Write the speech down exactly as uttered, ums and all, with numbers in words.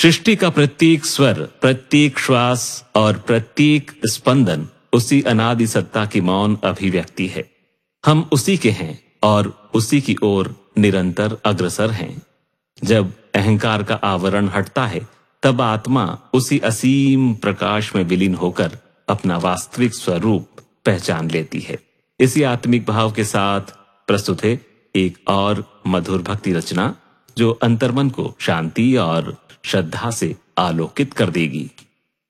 सृष्टि का प्रत्येक स्वर, प्रत्येक श्वास और प्रत्येक स्पंदन उसी अनादि सत्ता की मौन अभिव्यक्ति है। हम उसी के हैं और उसी की ओर निरंतर अग्रसर हैं। जब अहंकार का आवरण हटता है तब आत्मा उसी असीम प्रकाश में विलीन होकर अपना वास्तविक स्वरूप पहचान लेती है। इसी आत्मिक भाव के साथ प्रस्तुत है एक और मधुर भक्ति रचना जो अंतर्मन को शांति और श्रद्धा से आलोकित कर देगी।